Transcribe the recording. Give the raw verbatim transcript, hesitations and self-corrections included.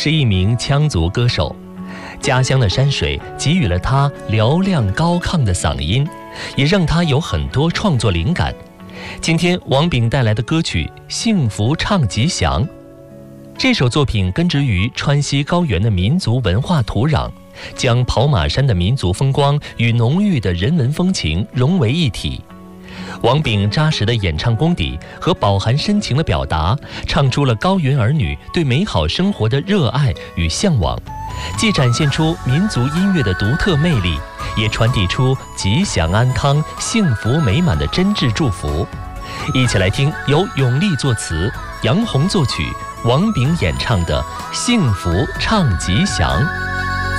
是一名羌族歌手，家乡的山水给予了他嘹亮高亢的嗓音，也让他有很多创作灵感。今天王炳带来的歌曲《幸福唱吉祥》，这首作品根植于川西高原的民族文化土壤，将跑马山的民族风光与浓郁的人文风情融为一体。王炳扎实的演唱功底和饱含深情的表达，唱出了高原儿女对美好生活的热爱与向往，既展现出民族音乐的独特魅力，也传递出吉祥安康、幸福美满的真挚祝福。一起来听由永利作词、杨红作曲、王炳演唱的《幸福唱吉祥》。